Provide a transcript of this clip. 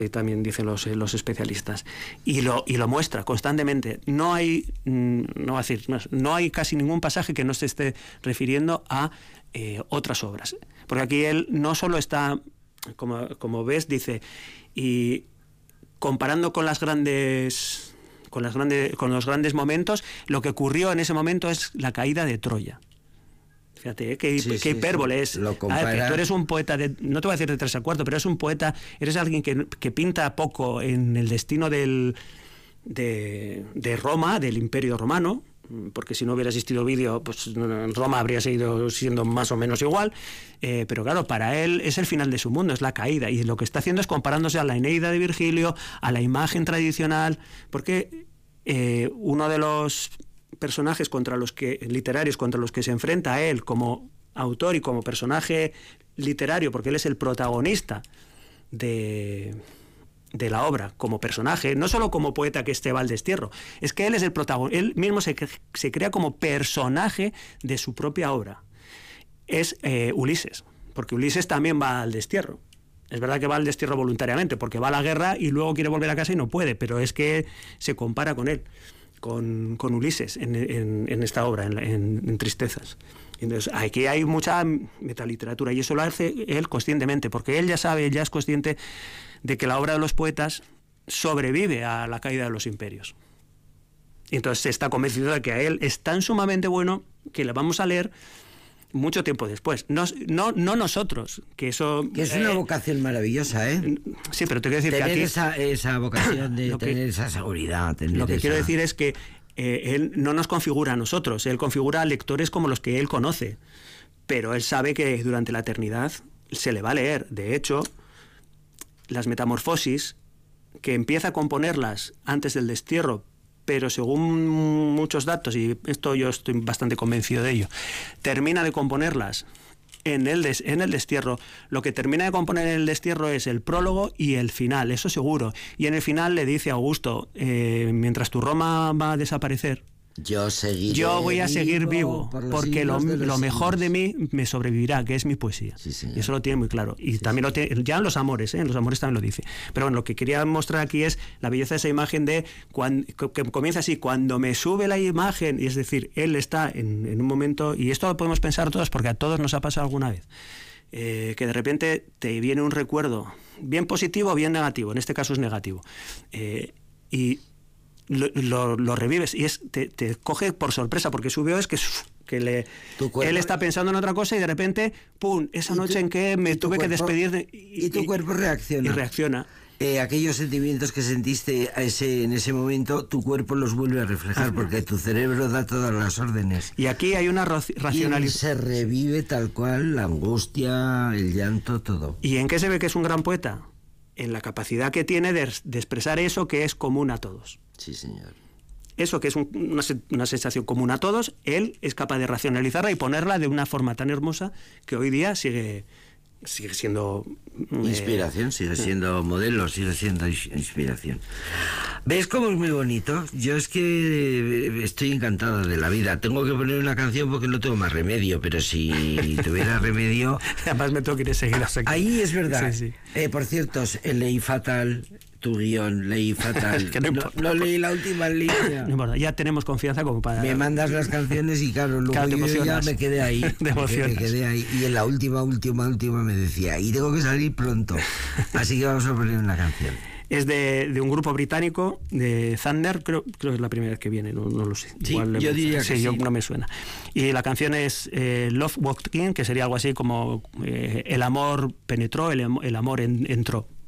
también dicen los especialistas, y lo muestra constantemente. No hay casi ningún pasaje que no se esté refiriendo a otras obras, porque aquí él no solo está, como ves, dice, y comparando con los grandes momentos, lo que ocurrió en ese momento es la caída de Troya. Fíjate, qué hipérbole es. Lo que tú eres un poeta, no te voy a decir de 3 a 4, pero eres un poeta, eres alguien que pinta poco en el destino de Roma, del Imperio Romano, porque si no hubiera existido Ovidio, pues Roma habría seguido siendo más o menos igual, pero claro, para él es el final de su mundo, es la caída, y lo que está haciendo es comparándose a la Eneida de Virgilio, a la imagen tradicional, porque uno de los personajes literarios contra los que se enfrenta a él como autor y como personaje literario, porque él es el protagonista de la obra, como personaje, no solo como poeta que va al destierro, es que él es el protagonista, él mismo se crea como personaje de su propia obra. Es Ulises, porque Ulises también va al destierro. Es verdad que va al destierro voluntariamente, porque va a la guerra y luego quiere volver a casa y no puede, pero es que se compara con él, con Ulises en esta obra, en Tristezas. Entonces, aquí hay mucha metaliteratura, y eso lo hace él conscientemente, porque él ya es consciente de que la obra de los poetas sobrevive a la caída de los imperios. Y entonces está convencido de que a él es tan sumamente bueno que le vamos a leer mucho tiempo después. No nosotros, que eso... Que es una vocación maravillosa, ¿eh? Sí, pero te quiero decir tener que aquí... esa vocación de tener esa seguridad. Lo que quiero decir es que él no nos configura a nosotros, él configura a lectores como los que él conoce, pero él sabe que durante la eternidad se le va a leer. De hecho, las Metamorfosis, que empieza a componerlas antes del destierro, pero según muchos datos, y esto yo estoy bastante convencido de ello, termina de componerlas en el destierro. Lo que termina de componer en el destierro es el prólogo y el final, eso seguro. Y en el final le dice a Augusto, mientras tu Roma va a desaparecer, yo voy a seguir vivo, porque lo mejor de mí me sobrevivirá, que es mi poesía. Sí, y eso lo tiene muy claro. Y también lo tiene, ya en Los Amores, en Los Amores también lo dice. Pero bueno, lo que quería mostrar aquí es la belleza de esa imagen de que comienza así, cuando me sube la imagen, y es decir, él está en un momento, y esto lo podemos pensar todos, porque a todos nos ha pasado alguna vez, que de repente te viene un recuerdo, bien positivo o bien negativo, en este caso es negativo, y lo revives, y te coge por sorpresa, porque su veo es que él está pensando en otra cosa y de repente, ¡pum!, esa noche en que me tuve que despedir y tu cuerpo reacciona. Y reacciona. Aquellos sentimientos que sentiste en ese momento, tu cuerpo los vuelve a reflejar, porque tu cerebro da todas las órdenes. Y aquí hay una racionalidad. Se revive tal cual la angustia, el llanto, todo. ¿Y en qué se ve que es un gran poeta? En la capacidad que tiene de expresar eso que es común a todos. Sí, señor. Eso que es una sensación común a todos, él es capaz de racionalizarla y ponerla de una forma tan hermosa que hoy día sigue siendo... inspiración, sigue siendo modelo, sigue siendo inspiración. ¿Ves cómo es muy bonito? Yo es que estoy encantado de la vida. Tengo que poner una canción porque no tengo más remedio, pero si tuviera remedio... Además me tengo que ir a seguir la sección. Ahí es verdad. Sí. Por cierto, leí fatal... Tu guión, leí fatal. No leí la última línea. No importa, ya tenemos confianza como para... Me mandas las canciones y claro, luego yo ya me quedé ahí. Me quedé ahí. Y en la última me decía, y tengo que salir pronto. Así que vamos a poner una canción. Es de un grupo británico, de Thunder, creo que es la primera vez que viene, no lo sé. Sí, igual, yo diría que sí. No me suena. Y la canción es Love Walked In, que sería algo así como el amor penetró, el amor entró.